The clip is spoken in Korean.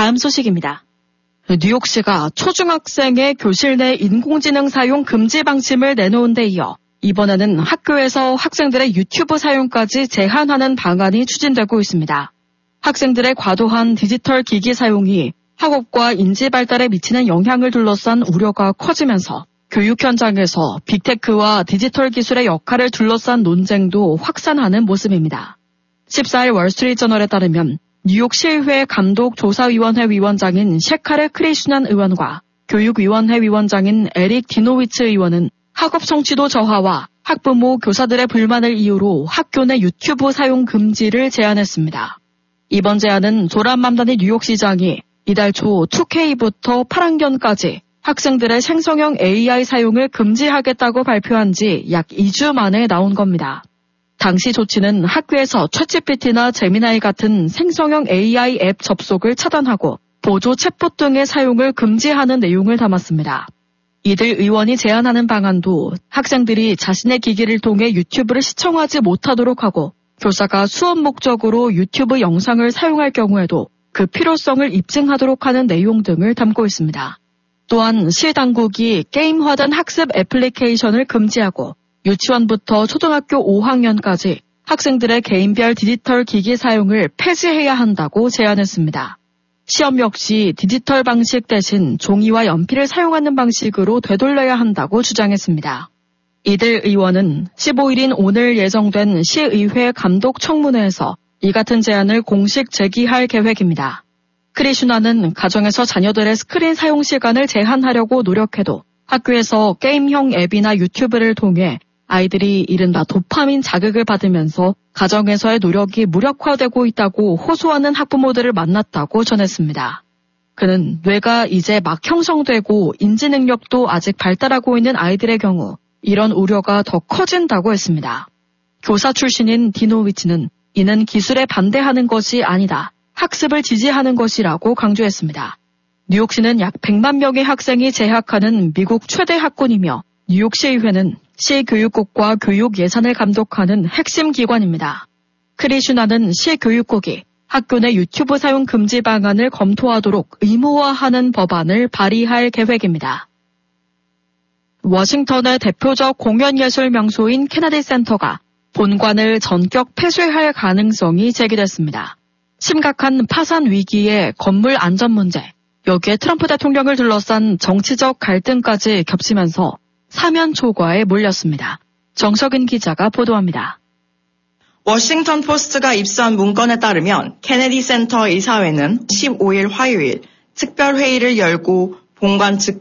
다음 소식입니다. 뉴욕시가 초중학생의 교실 내 인공지능 사용 금지 방침을 내놓은 데 이어 이번에는 학교에서 학생들의 유튜브 사용까지 제한하는 방안이 추진되고 있습니다. 학생들의 과도한 디지털 기기 사용이 학업과 인지 발달에 미치는 영향을 둘러싼 우려가 커지면서 교육 현장에서 빅테크와 디지털 기술의 역할을 둘러싼 논쟁도 확산하는 모습입니다. 14일 월스트리트저널에 따르면 뉴욕시의회 감독조사위원회 위원장인 셰카르 크리슈난 의원과 교육위원회 위원장인 에릭 디노위츠 의원은 학업 성취도 저하와 학부모, 교사들의 불만을 이유로 학교 내 유튜브 사용 금지를 제안했습니다. 이번 제안은 조란 맘다니 뉴욕시장이 이달 초 2K부터 8학년까지 학생들의 생성형 AI 사용을 금지하겠다고 발표한 지 약 2주 만에 나온 겁니다. 당시 조치는 학교에서 챗GPT나 제미나이 같은 생성형 AI 앱 접속을 차단하고 보조 챗봇 등의 사용을 금지하는 내용을 담았습니다. 이들 의원이 제안하는 방안도 학생들이 자신의 기기를 통해 유튜브를 시청하지 못하도록 하고 교사가 수업 목적으로 유튜브 영상을 사용할 경우에도 그 필요성을 입증하도록 하는 내용 등을 담고 있습니다. 또한 시 당국이 게임화된 학습 애플리케이션을 금지하고 유치원부터 초등학교 5학년까지 학생들의 개인별 디지털 기기 사용을 폐지해야 한다고 제안했습니다. 시험 역시 디지털 방식 대신 종이와 연필을 사용하는 방식으로 되돌려야 한다고 주장했습니다. 이들 의원은 15일인 오늘 예정된 시의회 감독 청문회에서 이 같은 제안을 공식 제기할 계획입니다. 크리슈나는 가정에서 자녀들의 스크린 사용 시간을 제한하려고 노력해도 학교에서 게임형 앱이나 유튜브를 통해 아이들이 이른바 도파민 자극을 받으면서 가정에서의 노력이 무력화되고 있다고 호소하는 학부모들을 만났다고 전했습니다. 그는 뇌가 이제 막 형성되고 인지 능력도 아직 발달하고 있는 아이들의 경우 이런 우려가 더 커진다고 했습니다. 교사 출신인 디노위치는 이는 기술에 반대하는 것이 아니다. 학습을 지지하는 것이라고 강조했습니다. 뉴욕시는 약 100만 명의 학생이 재학하는 미국 최대 학군이며 뉴욕시의회는 시교육국과 교육 예산을 감독하는 핵심 기관입니다. 크리슈나는 시교육국이 학교 내 유튜브 사용 금지 방안을 검토하도록 의무화하는 법안을 발의할 계획입니다. 워싱턴의 대표적 공연예술 명소인 케네디 센터가 본관을 전격 폐쇄할 가능성이 제기됐습니다. 심각한 파산 위기에 건물 안전 문제, 여기에 트럼프 대통령을 둘러싼 정치적 갈등까지 겹치면서 사면 초과에 몰렸습니다. 정석인 기자가 보도합니다. 워싱턴 포스트가 입수한 문건에 따르면 케네디 센터 이사회는 15일 화요일 특별회의를 열고 본관 측